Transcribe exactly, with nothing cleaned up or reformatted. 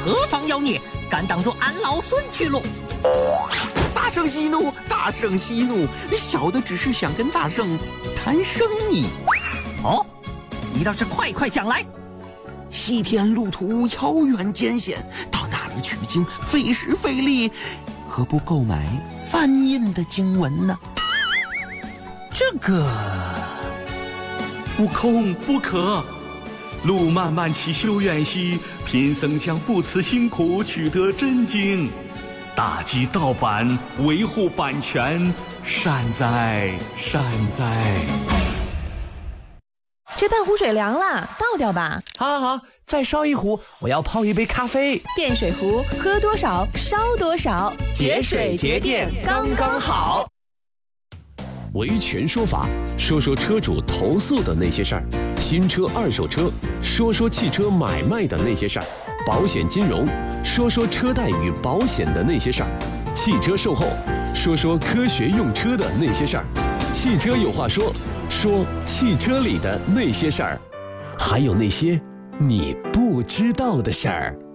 何方妖孽，敢挡住俺老孙去路？ 大圣息怒，大圣息怒，小的只是想跟大圣谈生意。 哦，你倒是快快讲来。 西天路途遥远艰险，到那里取经费时费力，何不购买翻印的经文呢？ 这个悟空不可，路漫漫其修远兮，贫僧将不辞辛苦取得真经，打击盗版，维护版权，善哉善哉。 这半壶水凉了，倒掉吧。 好好好，再烧一壶，我要泡一杯咖啡。 电水壶，喝多少烧多少， 节水节电刚刚好。 维权说法，说说车主投诉的那些事儿；新车、二手车，说说汽车买卖的那些事儿；保险金融，说说车贷与保险的那些事儿；汽车售后，说说科学用车的那些事儿；汽车有话说，说汽车里的那些事儿，还有那些你不知道的事儿。